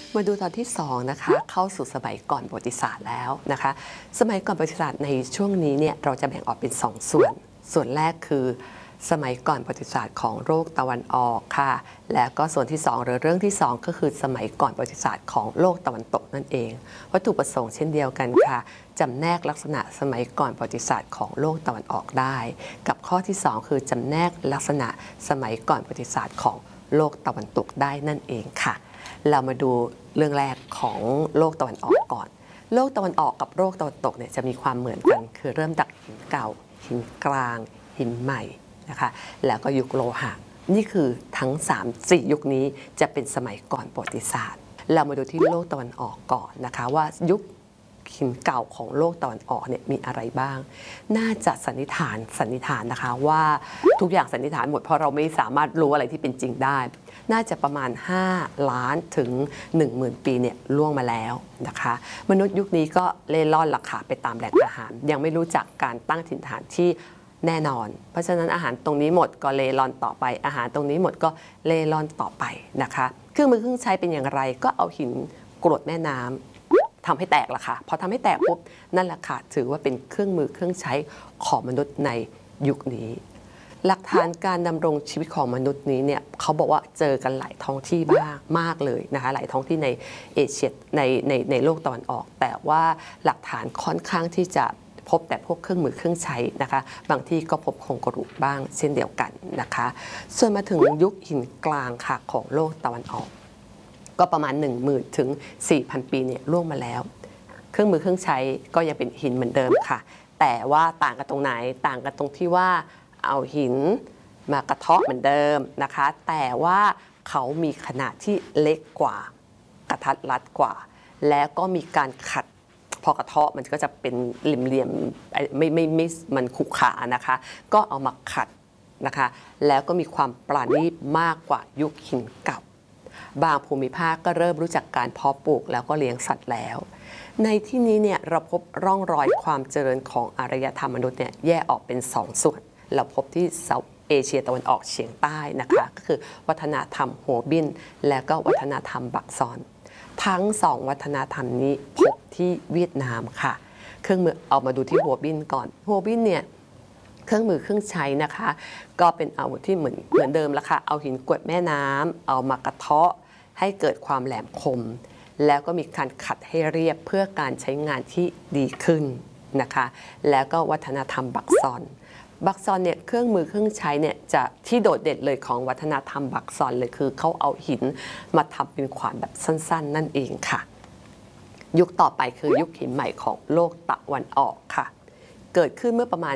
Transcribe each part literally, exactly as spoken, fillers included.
มาดูตอนที่สองนะคะเข้าสู่สมัยก่อนประวัติศาสตร์แล้วนะคะสมัยก่อนประวัติศาสตร์ในช่วงนี้เนี่ยเราจะแบ่งออกเป็นสองส่วนส่วนแรกคือสมัยก่อนประวัติศาสตร์ของโลกตะวันออกค่ะและก็ส่วนที่สองหรือเรื่องที่สองก็คือสมัยก่อนประวัติศาสตร์ของโลกตะวันตกนั่นเองวัตถุประสงค์เช่นเดียวกันค่ะจำแนกลักษณะสมัยก่อนประวัติศาสตร์ของโลกตะวันออกได้กับข้อที่สองคือจำแนกลักษณะสมัยก่อนประวัติศาสตร์ของโลกตะวันตกได้นั่นเองค่ะเรามาดูเรื่องแรกของโลกตะวันออกก่อนโลกตะวันออกกับโลกตะวันตกเนี่ยจะมีความเหมือนกันคือเริ่มจากหินเก่าหินกลางหินใหม่นะคะแล้วก็ยุคโลหะนี่คือทั้ง สาม สี่ ยุคนี้จะเป็นสมัยก่อนประวัติศาสตร์เรามาดูที่โลกตะวันออกก่อนนะคะว่ายุคหินเก่าของโลกตะวันออกเนี่ยมีอะไรบ้างน่าจะสันนิษฐานสันนิษฐานนะคะว่าทุกอย่างสันนิษฐานหมดเพราะเราไม่สามารถรู้อะไรที่เป็นจริงได้น่าจะประมาณห้าล้านถึง หนึ่งหมื่น ปีเนี่ยล่วงมาแล้วนะคะมนุษย์ยุคนี้ก็เล่ร่อนราคาไปตามแหล่งอาหารยังไม่รู้จักการตั้งถิ่นฐานที่แน่นอนเพราะฉะนั้นอาหารตรงนี้หมดก็เล่ร่อนต่อไปอาหารตรงนี้หมดก็เล่ร่อนต่อไปนะคะเครื่องมือเครื่องใช้เป็นอย่างไรก็เอาหินกรวดแม่น้ำทำให้แตกละค่ะพอทำให้แตกปุ๊บนั่นแหละค่ะถือว่าเป็นเครื่องมือเครื่องใช้ของมนุษย์ในยุคนี้หลักฐานการดำรงชีวิตของมนุษย์นี้เนี่ยเขาบอกว่าเจอกันหลายท้องที่มากมากเลยนะคะหลายท้องที่ในเอเชียในในในโลกตะวันออกแต่ว่าหลักฐานค่อนข้างที่จะพบแต่พวกเครื่องมือเครื่องใช้นะคะบางที่ก็พบโครงกระดูกบ้างเช่นเดียวกันนะคะส่วนมาถึงยุคหินกลางค่ะของโลกตะวันออกก็ประมาณ หนึ่งหมื่น ถึง สี่พัน ปีเนี่ยล่วงมาแล้วเครื่องมือเครื่องใช้ก็ยังเป็นหินเหมือนเดิมค่ะแต่ว่าต่างกันตรงไหนต่างกันตรงที่ว่าเอาหินมากระเทาะเหมือนเดิมนะคะแต่ว่าเขามีขนาดที่เล็กกว่ากระทัดรัดกว่าแล้วก็มีการขัดพอกระเทาะมันก็จะเป็นเหลี่ยมๆไม่ไม่ไม่มันขรุขระนะคะก็เอามาขัดนะคะแล้วก็มีความปราณีตมากกว่ายุคหินเก่าบางภูมิภาคก็เริ่มรู้จักการเพาะปลูกแล้วก็เลี้ยงสัตว์แล้วในที่นี้เนี่ยเราพบร่องรอยความเจริญของอารยธรรมมนุษย์เนี่ยแยกออกเป็นสองส่วนเราพบที่เซาท์เอเชียตะวันออกเฉียงใต้นะคะก็คือวัฒนธรรมโฮบินและก็วัฒนธรรมบักซอนทั้งสองวัฒนธรรมนี้พบที่เวียดนามค่ะเครื่องมือเอามาดูที่โฮบินก่อนโฮบินเนี่ยเครื่องมือเครื่องใช้นะคะก็เป็นอาวุธที่เหมือนเหมือนเดิมละค่ะเอาหินกรวดแม่น้ำเอามากระเทาะให้เกิดความแหลมคมแล้วก็มีการขัดให้เรียบเพื่อการใช้งานที่ดีขึ้นนะคะแล้วก็วัฒนธรรมบักซอนบักซอนเนี่ยเครื่องมือเครื่องใช้เนี่ยจะที่โดดเด่นเลยของวัฒนธรรมบักซอนเลยคือเขาเอาหินมาทำเป็นขวานแบบสั้นๆนั่นเองค่ะยุคต่อไปคือยุคหินใหม่ของโลกตะวันออกค่ะเกิดขึ้นเมื่อประมาณ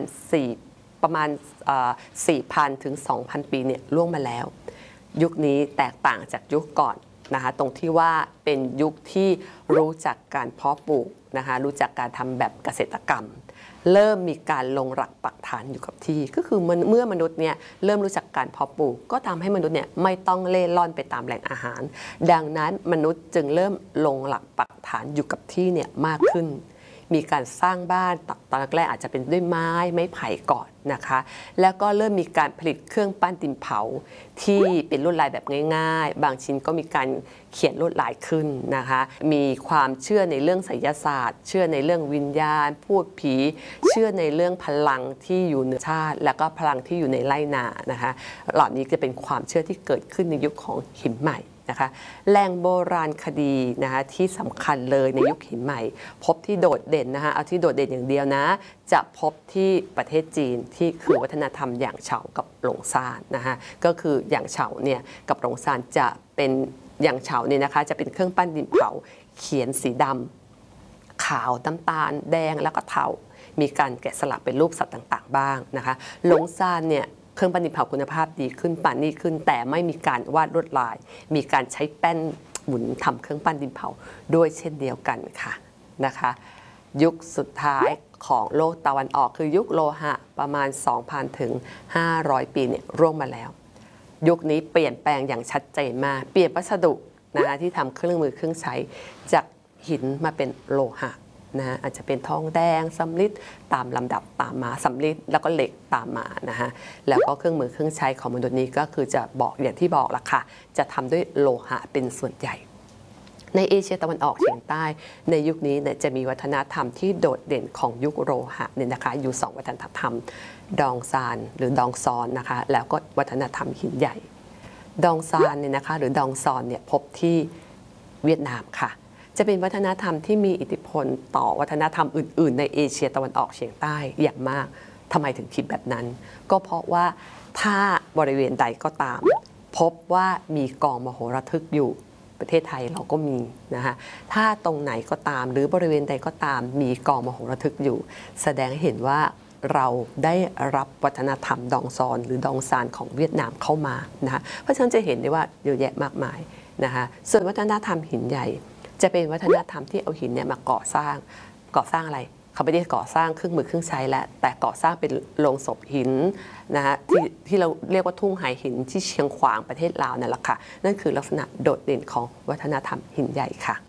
4ประมาณ สี่พัน ถึง สองพัน ปีเนี่ยล่วงมาแล้วยุคนี้แตกต่างจากยุคก่อนนะคะตรงที่ว่าเป็นยุคที่รู้จักการเพาะปลูกนะคะรู้จักการทำแบบเกษตรกรรมเริ่มมีการลงหลักปักฐานอยู่กับที่ก็คือเมื่อมนุษย์เนี่ยเริ่มรู้จักการเพาะปลูกก็ทำให้มนุษย์เนี่ยไม่ต้องเล่ร่อนไปตามแหล่งอาหารดังนั้นมนุษย์จึงเริ่มลงหลักปักฐานอยู่กับที่เนี่ยมากขึ้นมีการสร้างบ้านตอนแรกอาจจะเป็นด้วยไม้ไม้ไผ่ก่อนนะคะแล้วก็เริ่มมีการผลิตเครื่องปั้นดินเผาที่เป็นลวดลายแบบง่ายๆบางชิ้นก็มีการเขียนลวดลายขึ้นนะคะมีความเชื่อในเรื่องไสยศาสตร์เชื่อในเรื่องวิญญาณพูดผีเชื่อในเรื่องพลังที่อยู่เหนือชาติแล้วก็พลังที่อยู่ในไร่นานะคะเหล่านี้จะเป็นความเชื่อที่เกิดขึ้นในยุคของหินใหม่นะคะแหล่งโบราณคดีนะคะที่สำคัญเลยในยุคหินใหม่พบที่โดดเด่นนะคะเอาที่โดดเด่นอย่างเดียวนะจะพบที่ประเทศจีนที่คือวัฒนธรรมหยางเฉากับหลงซานนะคะก็คือหยางเฉาเนี่ยกับหลงซานจะเป็นหยางเฉาเนี่ยนะคะจะเป็นเครื่องปั้นดินเผาเขียนสีดำขาวน้ำตาลแดงแล้วก็เทามีการแกะสลักเป็นรูปสัตว์ต่างๆบ้างนะคะหลงซานเนี่ยเครื่องปั้นดินเผาคุณภาพดีขึ้นปานนี้ขึ้นแต่ไม่มีการวาดลวดลายมีการใช้แป้นหมุนทำเครื่องปั้นดินเผาด้วยเช่นเดียวกันค่ะนะคะยุคสุดท้ายของโลกตะวันออกคือยุคโลหะประมาณ สองพัน ถึง ห้าร้อย ปีเนี่ยร่วงมาแล้วยุคนี้เปลี่ยนแปลงอย่างชัดเจนมากเปลี่ยนวัสดุนะคะที่ทำเครื่องมือเครื่องใช้จากหินมาเป็นโลหะนะอาจจะเป็นทองแดงสำริดตามลำดับตามมาสำริดแล้วก็เหล็กตามมานะฮะแล้วก็เครื่องมือเครื่องใช้ของมนุษย์นี้ก็คือจะบอกอย่างที่บอกละค่ะจะทำด้วยโลหะเป็นส่วนใหญ่ในเอเชียตะวันออกเฉียงใต้ในยุคนี้เนี่ยจะมีวัฒนธรรมที่โดดเด่นของยุคโลหะเนี่ยนะคะอยู่สองวัฒนธรรมดองซานหรือดองซอนนะคะแล้วก็วัฒนธรรมหินใหญ่ดองซานเนี่ยนะคะหรือดองซอนเนี่ยพบที่เวียดนามค่ะจะเป็นวัฒนธรรมที่มีอิทธิพลต่อวัฒนธรรมอื่นๆในเอเชียตะวันออกเฉียงใต้อย่างมากทำไมถึงคิดแบบนั้นก็เพราะว่าถ้าบริเวณใดก็ตามพบว่ามีกองมโหระทึกอยู่ประเทศไทยเราก็มีนะคะถ้าตรงไหนก็ตามหรือบริเวณใดก็ตามมีกองมโหระทึกอยู่แสดงให้เห็นว่าเราได้รับวัฒนธรรมดองซอนหรือดองซานของเวียดนามเข้ามานะคะเพราะฉะนั้นจะเห็นได้ว่าเยอะแยะมากมายนะคะส่วนวัฒนธรรมหินใหญ่จะเป็นวัฒนธรรมที่เอาหินเนี่ยมาก่อสร้างก่อสร้างอะไรเขาไม่ได้ก่อสร้างเครื่องมือเครื่องใช้แล้วแต่ก่อสร้างเป็นโลงศพหินนะคะที่ที่เราเรียกว่าทุ่งไหหินที่เชียงขวางประเทศลาวนั่นแหละค่ะนั่นคือลักษณะโดดเด่นของวัฒนธรรมหินใหญ่ค่ะ